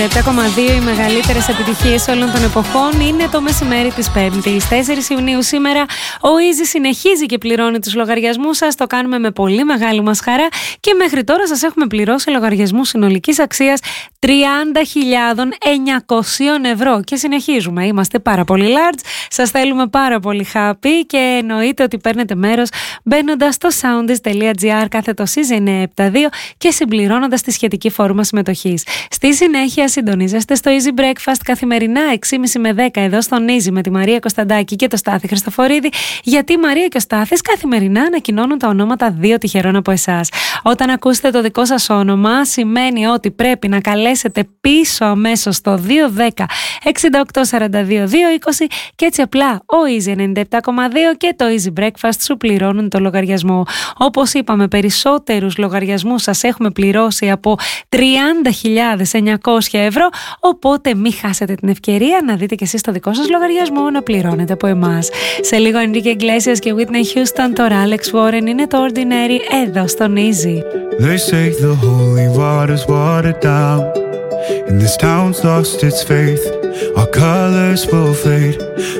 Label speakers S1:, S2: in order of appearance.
S1: 7,2 οι μεγαλύτερες επιτυχίες όλων των εποχών είναι το μεσημέρι της Πέμπτης. 4 Ιουνίου σήμερα ο Easy συνεχίζει και πληρώνει τους λογαριασμούς σας. Το κάνουμε με πολύ μεγάλη μας χαρά και μέχρι τώρα σας έχουμε πληρώσει λογαριασμούς συνολικής αξίας 30.900 ευρώ. Και συνεχίζουμε. Είμαστε πάρα πολύ large. Σας θέλουμε πάρα πολύ happy και εννοείται ότι παίρνετε μέρος μπαίνοντας στο soundis.gr/season72 και συμπληρώνοντας τη σχετική φόρμα συμμετοχής. Στη συνέχεια συντονίζεστε στο Easy Breakfast καθημερινά 6.30 με 10 εδώ στον Easy με τη Μαρία Κωνσταντάκη και το Στάθη Χριστοφορίδη, γιατί η Μαρία και ο Στάθης καθημερινά ανακοινώνουν τα ονόματα 2 τυχερών από εσάς. Όταν ακούσετε το δικό σας όνομα, σημαίνει ότι πρέπει να καλέσετε πίσω αμέσως στο 210 68 42 220 και έτσι απλά ο Easy 97,2 και το Easy Breakfast σου πληρώνουν το λογαριασμό. Όπως είπαμε, περισσότερους λογαριασμούς σας έχουμε πληρώσει από 30.900 ευρώ, οπότε μην χάσετε την ευκαιρία να δείτε και εσείς το δικό σας λογαριασμό να πληρώνετε από εμάς. Σε λίγο Enrique Iglesias και Whitney Houston, τώρα Alex Warren, είναι το Ordinary εδώ στον Easy.
S2: They say the holy water's watered down and this town's lost its faith. Our colors will fade